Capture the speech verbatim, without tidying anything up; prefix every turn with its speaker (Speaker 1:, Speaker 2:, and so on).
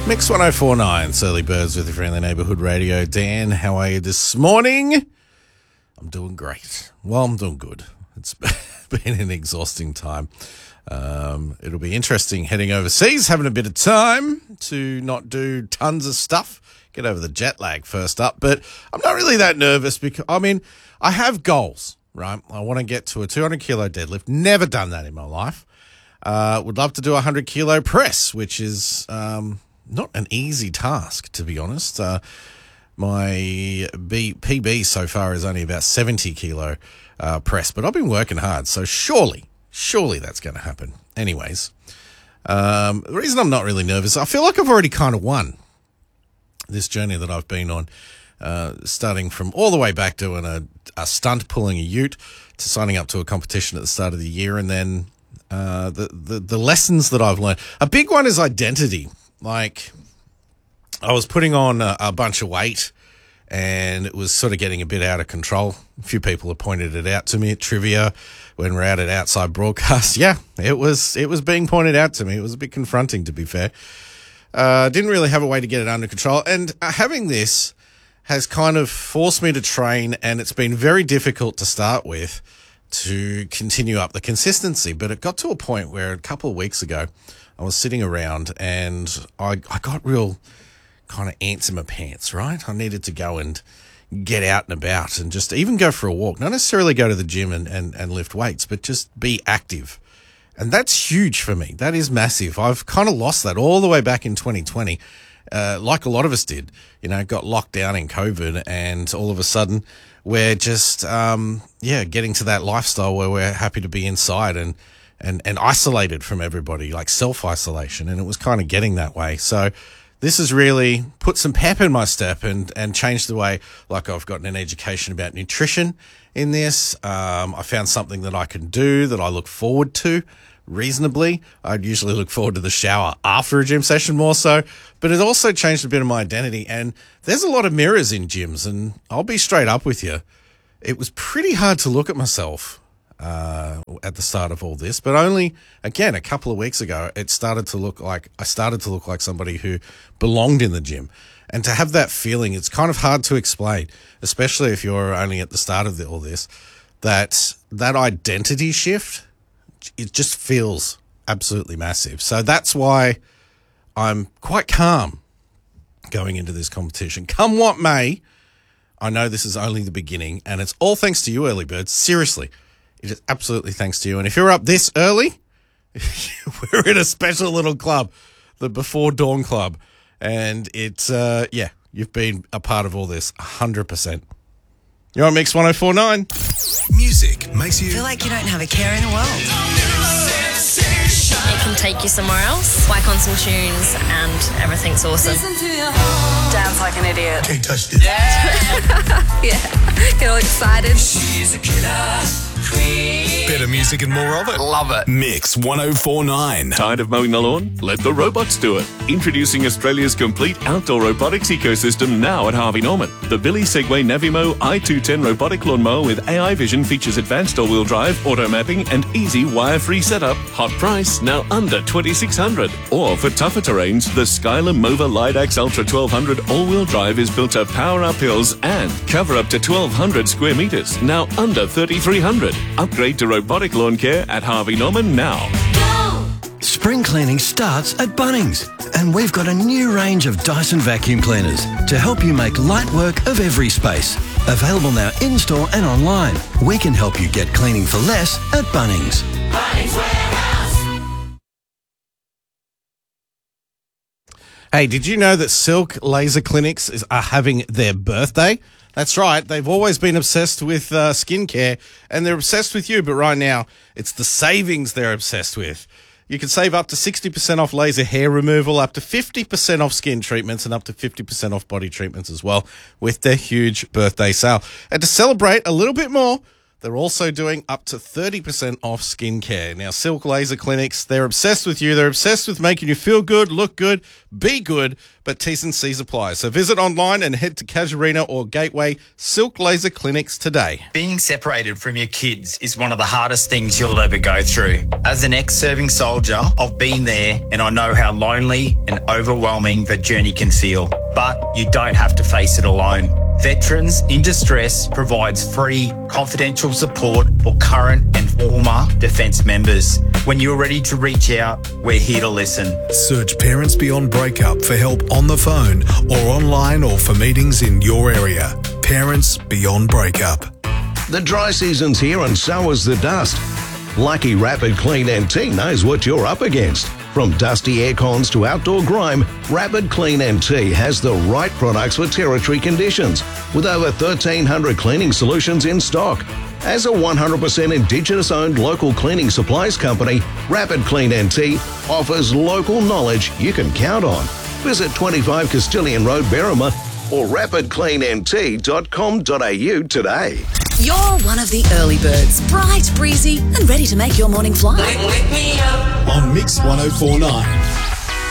Speaker 1: Mix one oh four point nine, Early Birds with your friendly neighbourhood radio. Dan, how are you this morning? I'm doing great. Well, I'm doing good. It's been an exhausting time. Um, it'll be interesting heading overseas, having a bit of time to not do tons of stuff, get over the jet lag first up. But I'm not really that nervous because, I mean, I have goals, right? I want to get to a two hundred kilo deadlift. Never done that in my life. Uh, would love to do a one hundred kilo press, which is um, not an easy task, to be honest. Uh, my B- P B so far is only about seventy kilo uh, press, but I've been working hard, so surely, surely that's going to happen. Anyways, um, the reason I'm not really nervous, I feel like I've already kind of won this journey that I've been on, uh, starting from all the way back doing a, a stunt, pulling a ute, to signing up to a competition at the start of the year, and then Uh, the, the, the lessons that I've learned. A big one is identity. Like, I was putting on a, a bunch of weight and it was sort of getting a bit out of control. A few people have pointed it out to me at trivia when we're out at outside broadcast. Yeah, it was, it was being pointed out to me. It was a bit confronting, to be fair. Uh, didn't really have a way to get it under control. And uh, having this has kind of forced me to train, and it's been very difficult to start with to continue up the consistency. But it got to a point where a couple of weeks ago, I was sitting around and I, I got real kind of ants in my pants, right? I needed to go and get out and about and just even go for a walk, not necessarily go to the gym and, and, and lift weights, but just be active. And that's huge for me. That is massive. I've kind of lost that all the way back in twenty twenty. Uh, like a lot of us did, you know, got locked down in COVID, and all of a sudden we're just, um, yeah, getting to that lifestyle where we're happy to be inside and, and, and isolated from everybody, like self-isolation. And it was kind of getting that way. So this has really put some pep in my step and, and changed the way, like I've gotten an education about nutrition in this. Um, I found something that I can do that I look forward to reasonably. I'd usually look forward to the shower after a gym session more so, but it also changed a bit of my identity. And there's a lot of mirrors in gyms, and I'll be straight up with you. It was pretty hard to look at myself uh, at the start of all this, but only, again, a couple of weeks ago, it started to look like, I started to look like somebody who belonged in the gym. And to have that feeling, it's kind of hard to explain, especially if you're only at the start of the, all this, that that identity shift, it just feels absolutely massive. So that's why I'm quite calm going into this competition. Come what may, I know this is only the beginning, and it's all thanks to you, early birds. Seriously, it is absolutely thanks to you. And if you're up this early, we're in a special little club, the Before Dawn Club. And it's, uh, yeah, you've been a part of all this one hundred percent. You're on Mix one oh four point nine.
Speaker 2: Music makes you
Speaker 3: feel like you don't have a care in the world.
Speaker 4: It can take you somewhere else. Whack on some tunes and everything's awesome.
Speaker 3: Dance like an idiot.
Speaker 2: can't touch this.
Speaker 3: Yeah. Get all excited.
Speaker 2: She's a killer queen. Better music and more of it. Love it. Mix one oh four point nine.
Speaker 5: Tired of mowing the lawn? Let the robots do it. Introducing Australia's complete outdoor robotics ecosystem now at Harvey Norman. The Billy Segway Navimo i two ten robotic lawnmower with A I vision features advanced all-wheel drive, auto mapping, and easy wire-free setup. Hot price, now under twenty-six hundred dollars. Or for tougher terrains, the Skyler Mova Lidax Ultra twelve hundred all-wheel drive is built to power up hills and cover up to twelve hundred square meters, now under thirty-three hundred dollars. Upgrade to robotic lawn care at Harvey Norman now.
Speaker 6: Spring cleaning starts at Bunnings, and we've got a new range of Dyson vacuum cleaners to help you make light work of every space. Available now in-store and online. We can help you get cleaning for less at Bunnings.
Speaker 2: Bunnings Warehouse.
Speaker 1: Hey, did you know that Silk Laser Clinics is, are having their birthday? That's right. They've always been obsessed with uh, skincare, and they're obsessed with you. But right now, it's the savings they're obsessed with. You can save up to sixty percent off laser hair removal, up to fifty percent off skin treatments, and up to fifty percent off body treatments as well with their huge birthday sale. And to celebrate a little bit more, they're also doing up to thirty percent off skincare. Now, Silk Laser Clinics, they're obsessed with you. They're obsessed with making you feel good, look good, be good, but T's and C's apply. So visit online and head to Casuarina or Gateway Silk Laser Clinics today.
Speaker 7: Being separated from your kids is one of the hardest things you'll ever go through. As an ex-serving soldier, I've been there and I know how lonely and overwhelming the journey can feel. But you don't have to face it alone. Veterans in Distress provides free, confidential support for current and former defence members. When you're ready to reach out, we're here to listen.
Speaker 2: Search Parents Beyond Breakup for help on the phone or online or for meetings in your area. Parents Beyond Breakup.
Speaker 8: The dry season's here and so is the dust. Lucky Rapid Clean N T knows what you're up against. From dusty air cons to outdoor grime, Rapid Clean N T has the right products for territory conditions, with over thirteen hundred cleaning solutions in stock. As a one hundred percent Indigenous-owned local cleaning supplies company, Rapid Clean N T offers local knowledge you can count on. Visit twenty-five Castilian Road, Berrima, or rapid clean n t dot com dot a u today.
Speaker 3: You're one of the early birds, bright, breezy, and ready to make your morning fly.
Speaker 2: On Mix one oh four point nine.